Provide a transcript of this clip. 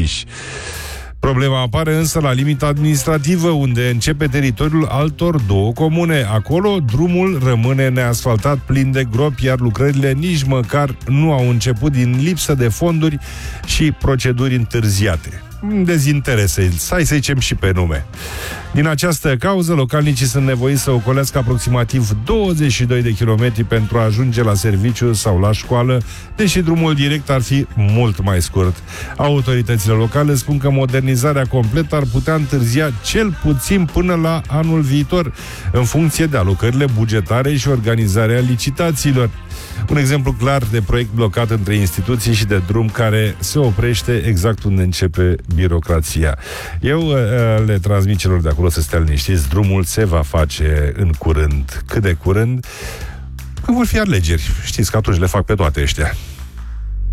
închiși. Problema apare însă la limita administrativă, unde începe teritoriul altor două comune. Acolo drumul rămâne neasfaltat, plin de gropi, iar lucrările nici măcar nu au început din lipsă de fonduri și proceduri întârziate. Dezinterese, hai să zicem și pe nume. Din această cauză, localnicii sunt nevoiți să ocolească aproximativ 22 de kilometri pentru a ajunge la serviciu sau la școală, deși drumul direct ar fi mult mai scurt. Autoritățile locale spun că modernizarea completă ar putea întârzia cel puțin până la anul viitor, în funcție de alocările bugetare și organizarea licitațiilor. Un exemplu clar de proiect blocat între instituții și de drum care se oprește exact unde începe birocrația. Eu le transmit celor de acolo să stea liniștiți, drumul se va face în curând. Cât de curând? Că vor fi alegeri. Știți că atunci le fac pe toate ăștia.